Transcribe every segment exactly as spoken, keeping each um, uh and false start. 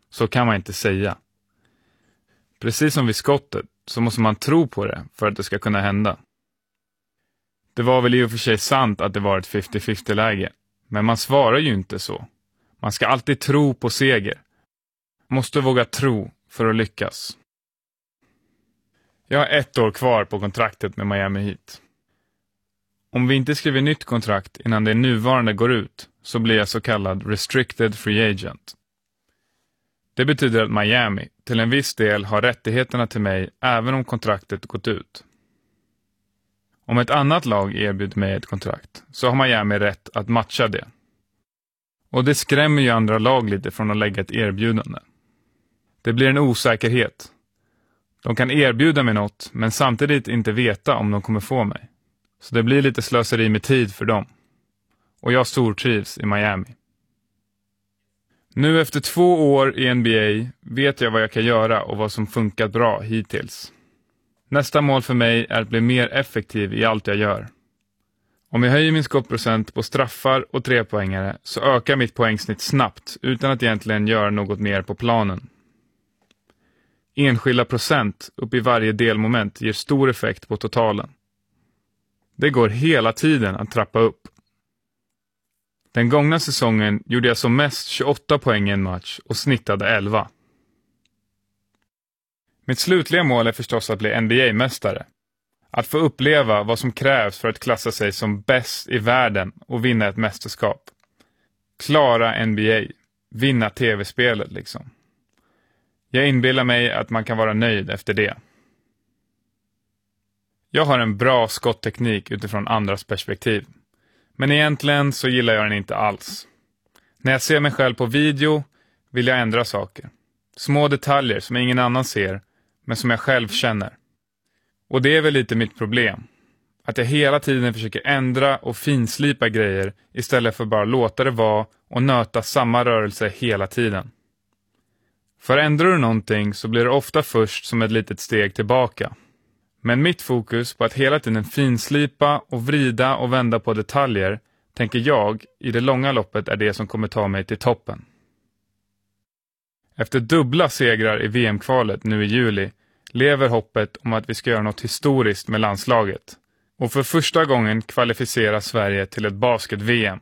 Så kan man inte säga. Precis som vid skottet så måste man tro på det för att det ska kunna hända. Det var väl i och för sig sant att det var ett femtio femtio-läge, men man svarar ju inte så. Man ska alltid tro på seger. Måste våga tro för att lyckas. Jag har ett år kvar på kontraktet med Miami Heat. Om vi inte skriver nytt kontrakt innan det nuvarande går ut så blir jag så kallad restricted free agent. Det betyder att Miami till en viss del har rättigheterna till mig även om kontraktet gått ut. Om ett annat lag erbjuder mig ett kontrakt så har Miami rätt att matcha det. Och det skrämmer ju andra lag lite från att lägga ett erbjudande. Det blir en osäkerhet. De kan erbjuda mig något men samtidigt inte veta om de kommer få mig. Så det blir lite slöseri med tid för dem. Och jag stortrivs i Miami. Nu efter två år i N B A vet jag vad jag kan göra och vad som funkat bra hittills. Nästa mål för mig är att bli mer effektiv i allt jag gör. Om jag höjer min skottprocent på straffar och trepoängare så ökar mitt poängsnitt snabbt utan att egentligen göra något mer på planen. Enskilda procent upp i varje delmoment ger stor effekt på totalen. Det går hela tiden att trappa upp. Den gångna säsongen gjorde jag som mest tjugoåtta poäng i en match och snittade elva. Mitt slutliga mål är förstås att bli N B A-mästare. Att få uppleva vad som krävs för att klassa sig som bäst i världen och vinna ett mästerskap. Klara N B A. Vinna tv-spelet liksom. Jag inbillar mig att man kan vara nöjd efter det. Jag har en bra skottteknik utifrån andras perspektiv. Men egentligen så gillar jag den inte alls. När jag ser mig själv på video vill jag ändra saker. Små detaljer som ingen annan ser, men som jag själv känner. Och det är väl lite mitt problem. Att jag hela tiden försöker ändra och finslipa grejer istället för bara låta det vara och nöta samma rörelse hela tiden. För ändrar du någonting så blir det ofta först som ett litet steg tillbaka. Men mitt fokus på att hela tiden finslipa och vrida och vända på detaljer tänker jag i det långa loppet är det som kommer ta mig till toppen. Efter dubbla segrar i V M-kvalet nu i juli lever hoppet om att vi ska göra något historiskt med landslaget och för första gången kvalificera Sverige till ett basket-V M.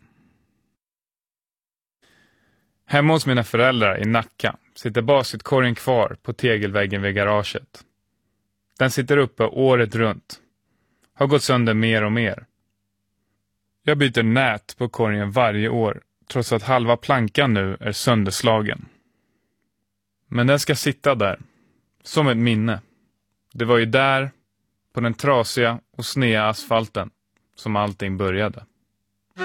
Hemma hos mina föräldrar i Nacka sitter basketkorgen kvar på tegelväggen vid garaget. Den sitter uppe året runt. Har gått sönder mer och mer. Jag byter nät på korgen varje år trots att halva plankan nu är sönderslagen. Men den ska sitta där. Som ett minne. Det var ju där, på den trasiga och snea asfalten, som allting började.